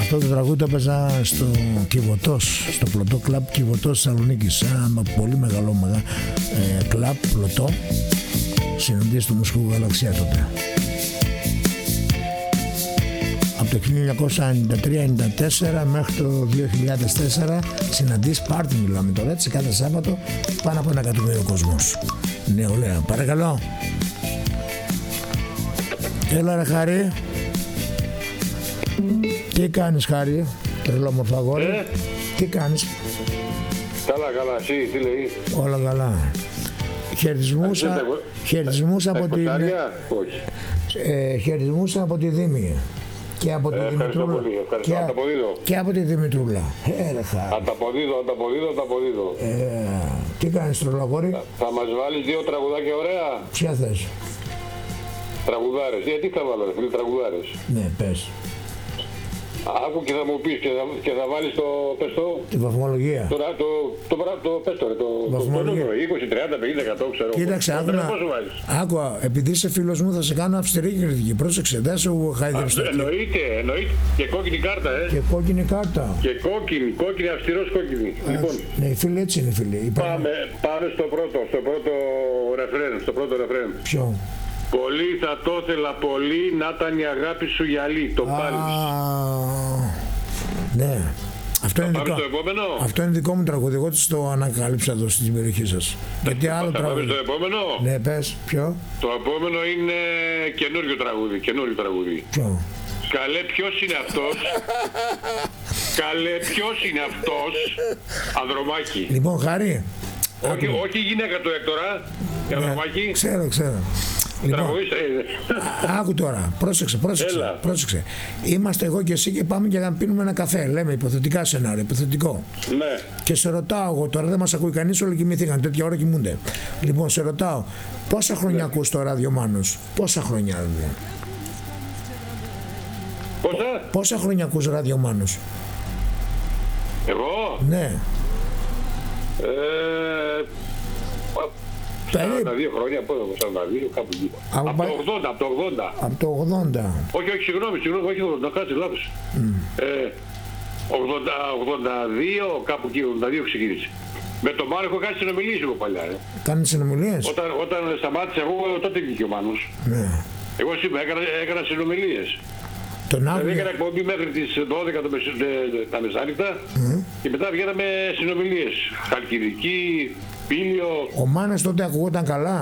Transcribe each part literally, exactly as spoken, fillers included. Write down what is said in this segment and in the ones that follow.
Αυτό το τραγούδι το έπαιζα στο Κιβωτός, στο πλωτό κλαμπ Κιβωτός Θεσσαλονίκης. Ένα πολύ μεγάλο μεγα, ε, κλαμπ, πλωτό, συναντήσεις του μουσικού Γαλαξία τότε. Από το χίλια εννιακόσια ενενήντα τρία ενενήντα τέσσερα μέχρι το δύο χιλιάδες τέσσερα συναντήσεις πάρτι μιλάμε τώρα, έτσι, κάθε Σάββατο πάνω από ένα εκατομμύριο κόσμος. Νεολαία, παρακαλώ. Έλα ρε Χάρη. Τι κάνεις Χάρη, τρελό μορφό αγόρι, ε? Τι κάνεις? Καλά, καλά, εσύ, τι λέει? Όλα καλά. Χαιρετισμούς, α... χαιρετισμούς από τη... Όχι. Ε, χαιρετισμούς από τη Δήμη. Και από τη ε, Δημητρούλα. Πολύ, και, α... και από τη Δημητρούλα. Ε, ρε Χάρη. Ανταποδίδω, ανταποδίδω, ανταποδίδω. Ε, τι κάνεις τρελό αγόρι? Θα, θα μας βάλεις δύο τραγουδάκια ωραία? Ποια θες? Τραγουδάρες, γιατί θα βάλω ρε φίλοι, τραγουδάρες? Ναι, πες. Άκου και θα μου πεις και θα, και θα βάλεις το, πες το... Τη βαθμολογία. Το, το, το, το, το πες το, το, το νούμερο, είκοσι, τριάντα, πενήντα, εκατό, ξέρω. Κοίταξε, άκου να... Άκουα, επειδή είσαι φίλος μου θα σε κάνω αυστηρή κριτική. Πρόσεξε, δεν σου χάιδεψε το. Εννοείται, εννοείται. Και κόκκινη κάρτα, ε. Και κόκκινη κάρτα. Και κόκκινη, κόκκινη, αυστηρός κόκκινη. Α, λοιπόν. Ναι, οι φίλοι έτσι είναι φίλοι. Πάμε, πάμε στο πρώτο, στο πρώτο ρεφρέν, στο πρώτο ρεφρέν. Ποιο? Πολύ θα το ήθελα πολύ να ήταν η αγάπη σου γυαλί, το πάλις. Ναι. Αυτό είναι, δικό... επόμενο. Αυτό είναι δικό μου τραγούδι. Εγώ το ανακάλυψα εδώ στην περιοχή σας. Γιατί άλλο θα τραγούδι. πάμε στο επόμενο. Ναι, πες. Ποιο? Το επόμενο είναι καινούριο τραγούδι. Καινούριο τραγούδι. Ποιο? Καλέ, ποιος είναι αυτός? Καλέ, ποιος είναι αυτός? Ανδρομάκη. Λοιπόν, Χάρη. Όχι, όχι η γυναίκα του Έκτορα. Ναι, Ανδρομάκη. Ξέρω, ξέρω. Λοιπόν, άκου τώρα, πρόσεξε, πρόσεξε, πρόσεξε. Είμαστε εγώ και εσύ και πάμε και να πίνουμε ένα καφέ. Λέμε υποθετικά σενάρια, υποθετικό. Ναι. Και σε ρωτάω εγώ τώρα, δεν μας ακούει κανείς, όλοι κοιμηθήκαν, τέτοια ώρα κοιμούνται. Λοιπόν, σε ρωτάω, πόσα χρόνια ναι. ακούς το ράδιο Μάνος? Πόσα χρόνια, δηλαδή? Πόσα? Πόσα χρόνια ακούς ράδιο Μάνος? Εγώ? Ναι. Ε... σαράντα δύο χρόνια, πότε από σαράντα δύο, κάπου εκεί. Από το ογδόντα, από το ογδόντα. Από το ογδόντα. Όχι, όχι, συγγνώμη, συγγνώμη, όχι ογδόντα, κάτσε λάθος. Mm. Ε, ογδόντα, ογδόντα δύο, κάπου εκεί, ογδόντα δύο ξεκίνησε. Με τον Μάνο έχω κάνει συνομιλίες εγώ παλιά. Ε. Κάνει συνομιλίες? Όταν, όταν σταμάτησα εγώ, τότε βγήκε ο Μάνος. Ναι. Εγώ σήμερα έκανα, έκανα συνομιλίες. Τον δηλαδή έκανα εκπομπή μέχρι τις δώδεκα το μεσο, τα μεσάνυχτα mm. και μετά βγαίναμε συνομιλίες. Χαλκιδική, Πήλιο. Ο Μάνος τότε ακουγόταν καλά?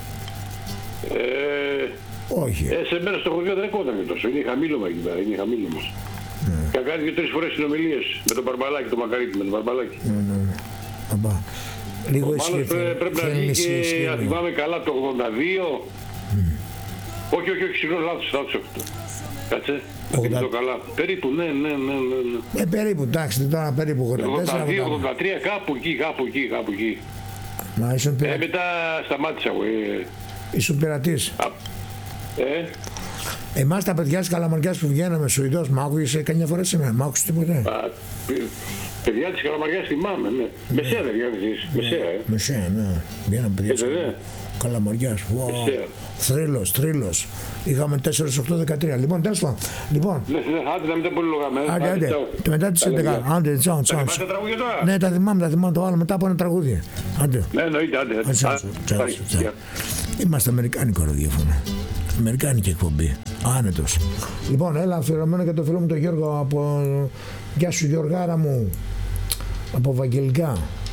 Ε, όχι. Ε, σε μένα στο χωριό δεν ακούγονταν τόσο. Είναι χαμήλωμα εκεί πέρα. Είναι χαμήλωμα. Mm. Και κάνει δύο-τρεις φορές συνομιλίες με τον Μπαρμπαλάκη, τον Μακαρίτη, με τον Μπαρμπαλάκη. Ναι, ναι, ναι. Αμπά. Λίγο ισχύει. Πρέ, πρέπει να βγει και αν θυμάμαι καλά το ογδόντα δύο. Mm. Όχι, όχι, όχι, συγγνώμη, λάθος, λάθος. Κάτσε. ογδόντα... το καλά. Περίπου, ναι, ναι, ναι, ναι. Ε, περίπου, εντάξει, τώρα περίπου ογδόντα δύο, ογδόντα τρία, κάπου εκεί, κάπου εκεί, κάπου εκεί. Μα ήσουν πειρα... Ε, μετά σταμάτησα εγώ. Ε. Ήσουν πειρατής. Α, ε. Εμάς τα παιδιά της Καλαμαριάς που βγαίναμε Σουηδός, μ' άκουγες καμιά φορά σήμερα, μ' άκουσες τίποτε? Α, παιδιά της Καλαμαριάς θυμάμαι, ναι. ναι. Μεσαία δεν βγαίνεις εσείς, μεσαία, ε. Μεσαία, ναι. Βγαίναμε παιδιά της ναι. Καλαμαριάς. Wow. Θρύλος, θρύλος. Είχαμε τέσσερα οκτώ δεκατρία. Λοιπόν, τέλος πάντων. Λοιπόν. Ναι, ναι, άντε να μην τα πολύ λογάμε. Άντε, άντε. Και μετά τις έντεκα. Άντε, τσάου, τσάου. Τα τραγούδια τώρα? Ναι, τα θυμάμαι, τα θυμάμαι το άλλο μετά από ένα τραγούδι. Άντε. Ναι, εννοείται, άντε. Είμαστε αμερικάνικο ραδιόφωνο. Αμερικάνικη εκπομπή. Άνετος. Λοιπόν, έλα αφιερωμένο για το φίλο μου τον Γιώργο από... Γεια σου Γιώργάρα μου. Από Βαγγελικά.